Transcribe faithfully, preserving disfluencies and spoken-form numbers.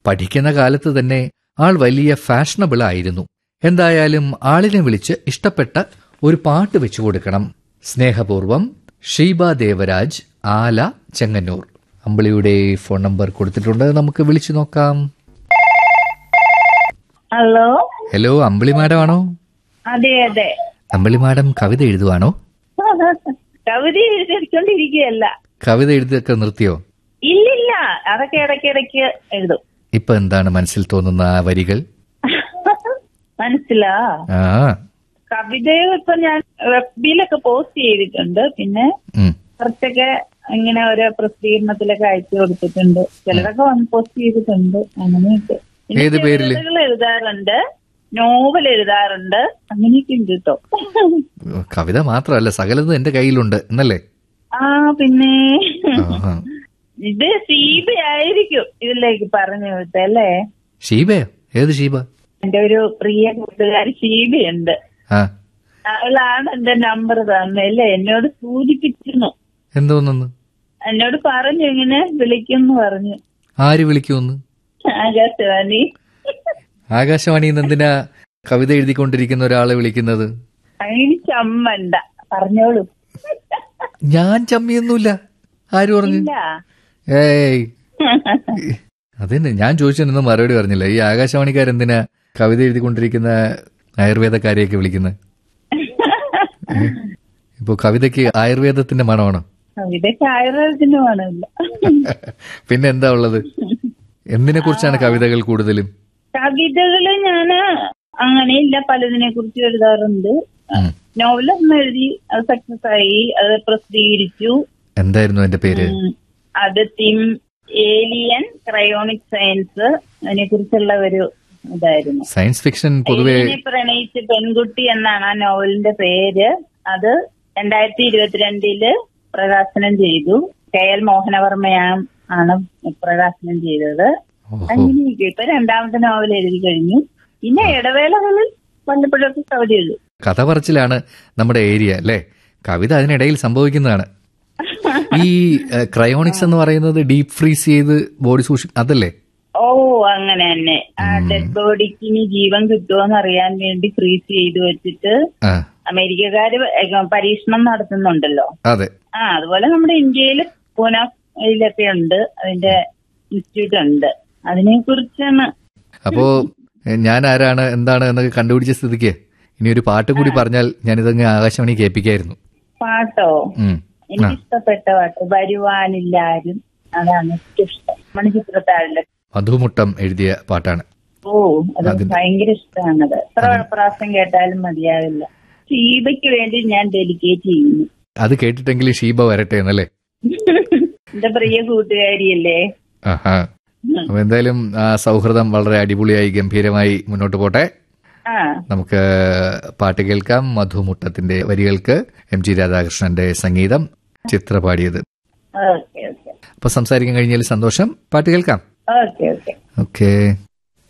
പഠിക്കുന്ന കാലത്ത് തന്നെ ആൾ വലിയ ഫാഷനബിൾ ആയിരുന്നു. എന്തായാലും ആളിനെ വിളിച്ച് ഇഷ്ടപ്പെട്ട ഒരു പാട്ട് വെച്ചു കൊടുക്കണം. സ്നേഹപൂർവം ഷീബ ദേവരാജ്, ആല, ചെങ്ങന്നൂർ. അമ്പിളിയുടെ ഫോൺ നമ്പർ കൊടുത്തിട്ടുണ്ട്, നമുക്ക് വിളിച്ചു നോക്കാം. ഹലോ ഹലോ, അമ്പിളി മാഡം ആണോ? അതെ അതെ. അമ്പിളി മാഡം കവിത എഴുതുവാണോ? കവിത എഴുതിക്കൊണ്ടിരിക്കുകയല്ല. കവിത എഴുതിയൊക്കെ നിർത്തിയോ? ഇല്ലില്ല, അതൊക്കെ ഇടയ്ക്കിടയ്ക്ക് എഴുതും. ഇപ്പൊ എന്താണ് മനസ്സിൽ തോന്നുന്ന ആ വരികൾ? മനസ്സിലാ? ആ കവിതകൾ ഇപ്പൊ ഞാൻ വെബിലൊക്കെ പോസ്റ്റ് ചെയ്തിട്ടുണ്ട്. പിന്നെ കുറച്ചൊക്കെ ഇങ്ങനെ ഓരോ പ്രസിദ്ധീകരണത്തിലൊക്കെ അയച്ചു കൊടുത്തിട്ടുണ്ട്. ചിലതൊക്കെ വന്ന് പോസ്റ്റ് ചെയ്തിട്ടുണ്ട്. അങ്ങനെയൊക്കെ ഏത് പേരില് എഴുതാറുണ്ട്, നോവൽ എഴുതാറുണ്ട്, അങ്ങനെയൊക്കെ ഉണ്ട് കേട്ടോ. കവിത മാത്രമല്ല, സകലതും എന്റെ കയ്യിലുണ്ട് എന്നല്ലേ? ആ പിന്നെ ഇത് ഷീബ ആയിരിക്കും ഇതിലേക്ക് പറഞ്ഞു വിട്ടല്ലേ? ഷീബയോ? ഏത് ഷീബ? എന്റെ ഒരു പ്രിയ കൂട്ടുകാരി ഷീബയുണ്ട്. അവളാണ് എന്റെ നമ്പർ തന്നല്ലേ, എന്നോട് സൂചിപ്പിച്ചിരുന്നു. എന്തോന്നു? എന്നോട് പറഞ്ഞു ഇങ്ങനെ വിളിക്കുന്നു പറഞ്ഞു. ആര് വിളിക്കുമെന്ന്? ആകാശവാണി. ആകാശവാണി എന്തിനാ കവിത എഴുതിക്കൊണ്ടിരിക്കുന്ന ഒരാളെ വിളിക്കുന്നത്? അതിന് ചമ്മണ്ട, പറഞ്ഞോളൂ. ഞാൻ ചമ്മിയൊന്നുമില്ല. ആര് പറഞ്ഞു? ഏയ് അതന്നെ ഞാൻ ചോദിച്ചൊന്നും മറുപടി പറഞ്ഞില്ല. ഈ ആകാശവാണിക്കാരെന്തിനാ കവിത എഴുതിക്കൊണ്ടിരിക്കുന്ന ആയുർവേദക്കാരെയൊക്കെ വിളിക്കുന്നത്? ഇപ്പൊ കവിതയ്ക്ക് ആയുർവേദത്തിന്റെ മണമാണോ? കവിതയ്ക്ക് ആയുർവേദത്തിന്റെ മണമില്ല. പിന്നെ എന്താ ഉള്ളത്? എന്തിനെ കുറിച്ചാണ് കവിതകൾ കൂടുതലും? കവിതകള് ഞാന് അങ്ങനെയില്ല, പലതിനെ കുറിച്ച് എഴുതാറുണ്ട്. നോവലൊന്നും എഴുതി, അത് സക്സസ് ആയി, അത് പ്രസിദ്ധീകരിച്ചു. എന്തായിരുന്നു എന്റെ പേര്? അത് തിം ഏലിയൻ ക്രയോണിക് സയൻസ്, അതിനെ കുറിച്ചുള്ള ഒരു ഇതായിരുന്നു. സയൻസ് ഫിക്ഷൻ പൊതുവെ പ്രണയിച്ച പെൺകുട്ടി എന്നാണ് ആ നോവലിന്റെ പേര്. അത് രണ്ടായിരത്തി ഇരുപത്തിരണ്ടില് പ്രകാശനം ചെയ്തു. കെ എൽ മോഹനവർമ്മയാണ് ആണ് പ്രകാശനം ചെയ്തത്. അങ്ങനെയൊക്കെ ഇപ്പൊ രണ്ടാമത്തെ നോവൽ എഴുതി കഴിഞ്ഞു. പിന്നെ ഇടവേളകളിൽ വല്ലപ്പോഴൊക്കെ കവിത എഴുതും. കഥ പറച്ചിലാണ് നമ്മുടെ ഏരിയ അല്ലേ? കവിത അതിനിടയിൽ സംഭവിക്കുന്നതാണ്. ഈ ക്രയോണിക്സ് എന്ന് പറയുന്നത് ഡീപ് ഫ്രീസ് ചെയ്ത് ബോഡി സൂക്ഷിക്കും അതല്ലേ? ഓ അങ്ങനെ തന്നെ. ആ ഡെഡ് ബോഡിക്ക് ഇനി ജീവൻ കിട്ടുമോന്ന് അറിയാൻ വേണ്ടി ഫ്രീസ് ചെയ്ത് വെച്ചിട്ട് അമേരിക്കക്കാര് പരീക്ഷണം നടത്തുന്നുണ്ടല്ലോ. അതെ. ആ അതുപോലെ നമ്മുടെ ഇന്ത്യയിൽ പൂനെയിലൊക്കെ ഉണ്ട്, അതിന്റെ ഇൻസ്റ്റിറ്റ്യൂട്ട് ഉണ്ട്. അതിനെ കുറിച്ചാണ്. അപ്പോ ഞാൻ ആരാണ് എന്താണ് എന്നൊക്കെ കണ്ടുപിടിച്ച സ്ഥിതിക്ക് ഇനി ഒരു പാട്ട് കൂടി പറഞ്ഞാൽ ഞാനിതങ്ങ് ആകാശവാണി കേൾപ്പിക്കായിരുന്നു. പാട്ടോ? എനിക്കിഷ്ടപ്പെട്ട പാട്ട് വരുവാനില്ലാരും, അതാണ് ഇഷ്ടം. മണിച്ചിത്രത്താഴിലെ മധുമുട്ടം എഴുതിയ പാട്ടാണ്. ഓ അത് ഭയങ്കര ഇഷ്ടമാണത്. എത്ര പ്രാവശ്യം കേട്ടാലും മതിയാവില്ല. ഷീബയ്ക്ക് വേണ്ടി ഞാൻ ഡെഡിക്കേറ്റ് ചെയ്യുന്നു. അത് കേട്ടിട്ടെങ്കിലും ഷീബ വരട്ടെ എന്നല്ലേ? എന്റെ പ്രിയ കൂട്ടുകാരിയല്ലേ. ആഹാ. അപ്പൊ എന്തായാലും ആ സൗഹൃദം വളരെ അടിപൊളിയായി ഗംഭീരമായി മുന്നോട്ട് പോട്ടെ. നമുക്ക് പാട്ട് കേൾക്കാം. മധുമുട്ടത്തിന്റെ വരികൾക്ക് എം ജി രാധാകൃഷ്ണന്റെ സംഗീതം, ചിത്ര പാടിയത്. അപ്പൊ സംസാരിക്കാൻ കഴിഞ്ഞാൽ സന്തോഷം. പാട്ട് കേൾക്കാം. Okay okay okay